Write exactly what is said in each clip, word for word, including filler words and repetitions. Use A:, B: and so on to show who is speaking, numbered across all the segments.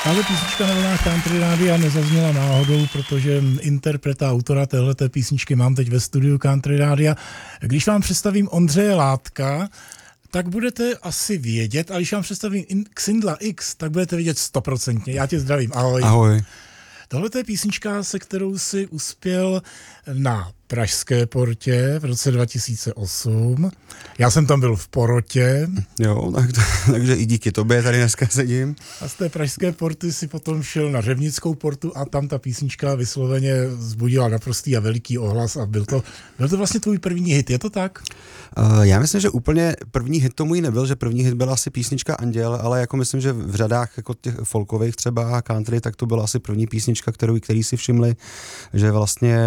A: Tahle písnička na vlnách Country Rádia nezazněla náhodou, protože interpreta autora téhleté písničky mám teď ve studiu Country Rádia. Když vám představím Ondřeje Látka, tak budete asi vědět, a když vám představím Xindla X, tak budete vědět stoprocentně. Já tě zdravím, ahoj.
B: Ahoj.
A: Tohle je písnička, se kterou si uspěl na Pražské portě v roce dva tisíce osm. Já jsem tam byl v porotě.
B: Jo, tak to, takže i díky tobě tady dneska sedím.
A: A z té Pražské porty si potom šel na Řevnickou portu a tam ta písnička vysloveně vzbudila naprostý a veliký ohlas a byl to, byl to vlastně tvůj první hit, je to tak?
B: Uh, já myslím, že úplně první hit tomu jí nebyl, že první hit byla asi písnička Anděl, ale jako myslím, že v řadách jako těch folkových třeba country, tak to byla asi první písnička, kterou, který si všimli, že vlastně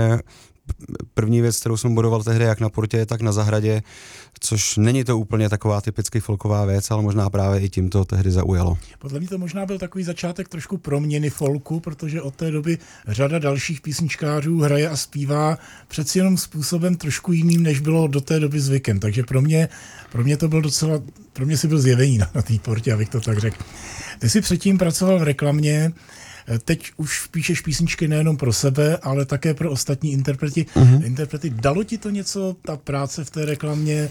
B: první věc, kterou jsem bodoval tehdy jak na portě, tak na zahradě, což není to úplně taková typicky folková věc, ale možná právě i tím to tehdy zaujalo.
A: Podle mě to možná byl takový začátek trošku proměny folku, protože od té doby řada dalších písničkářů hraje a zpívá přeci jenom způsobem trošku jiným, než bylo do té doby zvykem. Takže pro mě, pro mě to byl docela, pro mě si byl zjevení na, na té portě, abych to tak řekl. Ty jsi předtím pracoval v reklamě. Teď už píšeš písničky nejenom pro sebe, ale také pro ostatní interprety. Uh-huh. interprety. Dalo ti to něco, ta práce v té reklamě,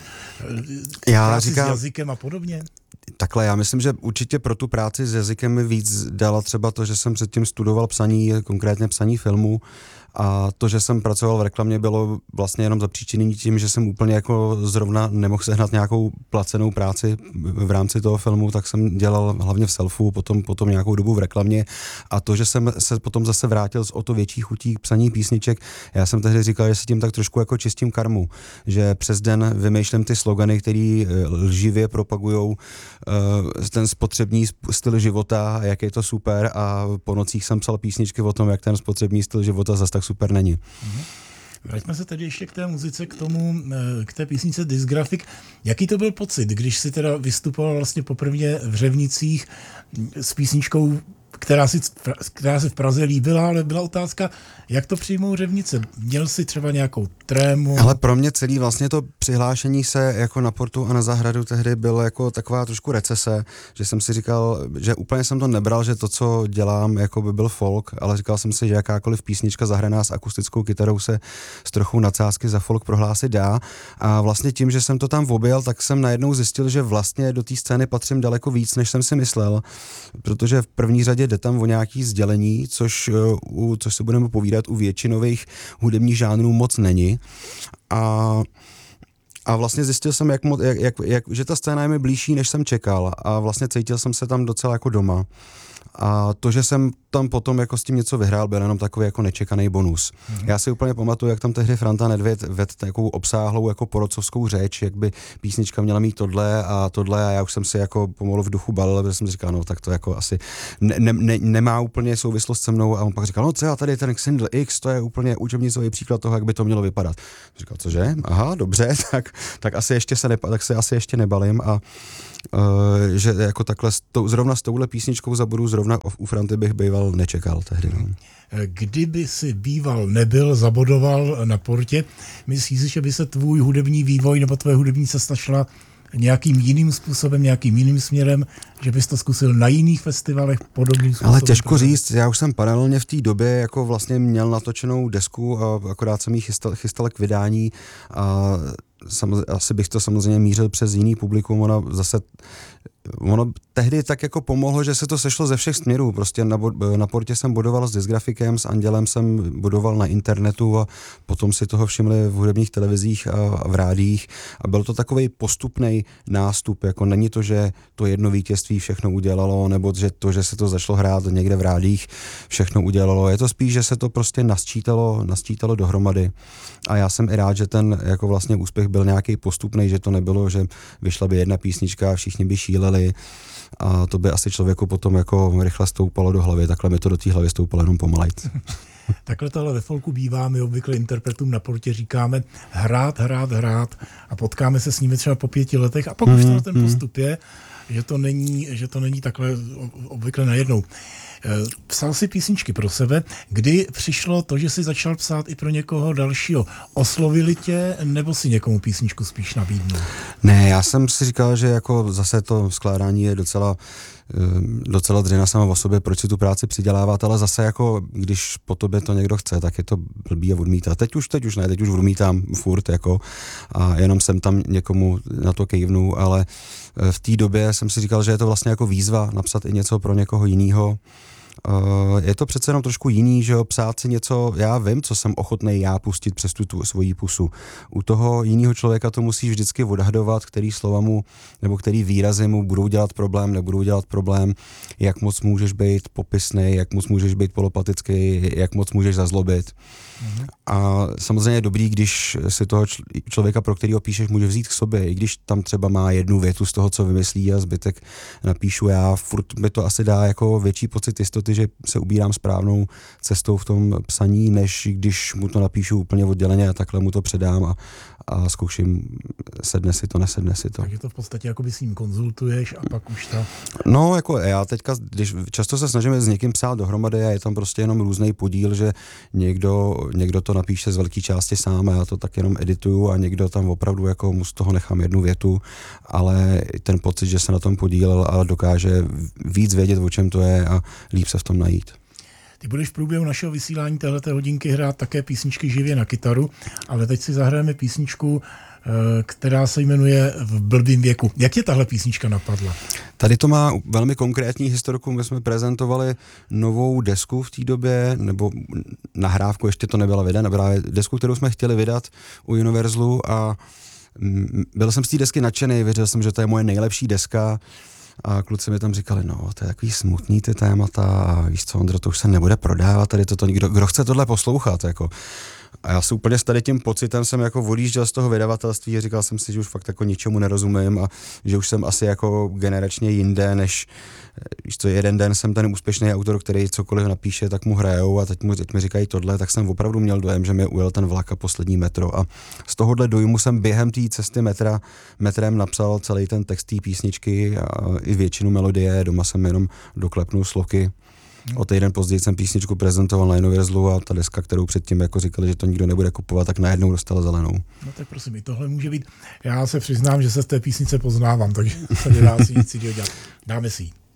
B: já
A: práci
B: říkám,
A: s jazykem a podobně?
B: Takhle, já myslím, že určitě pro tu práci s jazykem mi víc dala třeba to, že jsem předtím studoval psaní, konkrétně psaní filmů, a to, že jsem pracoval v reklamě, bylo vlastně jenom zapříčinění tím, že jsem úplně jako zrovna nemohl sehnat nějakou placenou práci v rámci toho filmu, tak jsem dělal hlavně v selfu, potom, potom nějakou dobu v reklamě, a to, že jsem se potom zase vrátil s o to větší chutí k psaní písniček, já jsem tehdy říkal, že si tím tak trošku jako čistím karmu, že přes den vymýšlím ty slogany, který lživě propagujou uh, ten spotřební styl života, jak je to super, a po nocích jsem psal písničky o tom, jak ten spotřební styl života zase tak super není.
A: Mhm. Vraťme se tedy ještě k té muzice, k tomu, k té písnice Disgrafik. Jaký to byl pocit, když si teda vystupoval vlastně poprvé v Řevnicích s písničkou, která si, která se v Praze líbila, ale byla otázka, jak to přijmou Řevnice. Měl jsi třeba nějakou trému?
B: Ale pro mě celý vlastně to přihlášení se jako na portu a na zahradu tehdy bylo jako taková trošku recese, že jsem si říkal, že úplně jsem to nebral, že to, co dělám, jako by byl folk, ale říkal jsem si, že jakákoliv písnička zahraná s akustickou kytarou se s trochu nadsázky za folk prohlásit dá. A vlastně tím, že jsem to tam objel, tak jsem najednou zjistil, že vlastně do té scény patřím daleko víc, než jsem si myslel, protože v první řadě jde tam o nějaký sdělení, což, u, což se budeme povídat, u většinových hudebních žánrů moc není. A, a vlastně zjistil jsem, jak, jak, jak, jak, že ta scéna je mi blížší, než jsem čekal, a vlastně cítil jsem se tam docela jako doma. A to, že jsem tam potom jako s tím něco vyhrál, byl jenom takový jako nečekaný bonus. Mm-hmm. Já si úplně pamatuju, jak tam tehdy Franta Nedvěd vedl takovou obsáhlou jako porocovskou řeč, jak by písnička měla mít tohle a tohle, a já už jsem si jako pomalu v duchu balil, protože jsem říkal, no tak to jako asi ne, ne, ne, nemá úplně souvislost se mnou, a on pak říkal, no třeba tady ten Xindl X, to je úplně učebnicový příklad toho, jak by to mělo vypadat. Říkal, cože? Aha, dobře, tak, tak asi ještě se nepa, tak se asi ještě nebalím, a Uh, že jako takhle s tou, zrovna s touhle písničkou za budu zrovna u Franty bych býval nečekal tehdy. No.
A: Kdyby si býval nebyl, zabodoval na portě, myslíš si, že by se tvůj hudební vývoj nebo tvoje hudební cesta šla nějakým jiným způsobem, nějakým jiným směrem, že bys to zkusil na jiných festivalech podobným způsobem?
B: Ale těžko říct, já už jsem paralelně v té době jako vlastně měl natočenou desku a akorát jsem ji chystal, chystal k vydání, a samozřejmě, asi bych to samozřejmě mířil přes jiný publikum. Ona zase, ono tehdy tak jako pomohlo, že se to sešlo ze všech směrů. Prostě na, na portě jsem bodoval s Disgrafikem, s Andělem jsem bodoval na internetu, a potom si toho všimli v hudebních televizích a, a v rádích, a byl to takovej postupný nástup. Jako není to, že to jedno vítězství všechno udělalo, nebo že to, že se to začalo hrát někde v rádích, všechno udělalo. Je to spíš, že se to prostě nasčítalo, nasčítalo dohromady. A já jsem i rád, že ten jako vlastně úspěch byl nějaký postupný, že to nebylo, že vyšla by jedna písnička a všichni by šíleli, a to by asi člověku potom jako rychle stoupalo do hlavy. Takhle mi to do té hlavy stoupalo jenom pomalejc.
A: Takhle tohle ve folku bývá, my obvykle interpretům na portě říkáme hrát, hrát, hrát, a potkáme se s nimi třeba po pěti letech, a pak už to ten postup je, že to není, že to není takhle obvykle najednou. Psal si písničky pro sebe. Kdy přišlo to, že jsi začal psát i pro někoho dalšího? Oslovili tě, nebo si někomu písničku spíš nabídnul?
B: Ne, já jsem si říkal, že jako zase to skládání je docela docela dřina sama o sobě, proč si tu práci přidělávat, ale zase jako, když po tobě to někdo chce, tak je to blbý a odmítat. Teď už, teď už ne, teď už odmítám furt, jako, a jenom jsem tam někomu na to kejvnu, ale v té době jsem si říkal, že je to vlastně jako výzva napsat i něco pro někoho jinýho. Uh, je to přece jenom trošku jiný, že jo, psát si něco, já vím, co jsem ochotný já pustit přes tu, tu svoji pusu. U toho jiného člověka to musíš vždycky odhadovat, který slova mu, nebo který výrazy mu budou dělat problém, nebudou dělat problém, jak moc můžeš být popisnej, jak moc můžeš být polopatický, jak moc můžeš zazlobit. Mm-hmm. A samozřejmě je dobrý, když si toho člověka, pro kterého píšeš, může vzít k sobě, i když tam třeba má jednu větu z toho, co vymyslí, a zbytek napíšu já, furt mi to asi dá jako větší pocit jistoty, že se ubírám správnou cestou v tom psaní, než když mu to napíšu úplně odděleně a takhle mu to předám a, a zkouším, sedne si to, nesedne si to.
A: Takže to v podstatě jako by s ním konzultuješ a pak už ta...
B: No, jako já teďka, když často se snažíme s někým psát dohromady a je tam prostě jenom různý podíl, že někdo, někdo to napíše z velké části sám a já to tak jenom edituju a někdo tam opravdu jako mu z toho nechám jednu větu, ale ten pocit, že se na tom podílel a dokáže víc vědět, o čem to je a líp se v tom najít.
A: Ty budeš v průběhu našeho vysílání téhleté hodinky hrát také písničky živě na kytaru, ale teď si zahrajeme písničku, která se jmenuje V blbým věku. Jak tě tahle písnička napadla?
B: Tady to má velmi konkrétní historiku. My jsme prezentovali novou desku v té době, nebo nahrávku, ještě to nebyla vydána, byla desku, kterou jsme chtěli vydat u Universalu a byl jsem z té desky nadšený, věřil jsem, že to je moje nejlepší deska. A kluci mi tam říkali, no, to je takový smutný ty témata a víš co, Ondro, to už se nebude prodávat, tady toto nikdo, kdo chce tohle poslouchat, jako. A já se úplně s tady tím pocitem jsem jako odjížděl z toho vydavatelství a říkal jsem si, že už fakt jako ničemu nerozumím a že už jsem asi jako generačně jinde, než víš co, jeden den jsem ten úspěšný autor, který cokoliv napíše, tak mu hrajou a teď, mu, teď mi říkají tohle, tak jsem opravdu měl dojem, že mi ujel ten vlak a poslední metro a z tohohle dojmu jsem během té cesty metra, metrem napsal celý ten text té písničky a i většinu melodie, doma jsem jenom doklepnul sloky. O týden později jsem písničku prezentoval na Universalu a ta deska, kterou předtím jako říkali, že to nikdo nebude kupovat, tak najednou dostala zelenou.
A: No tak prosím, i tohle může být. Já se přiznám, že se z té písnice poznávám, takže se nedá si nic dělat. Dáme si ji.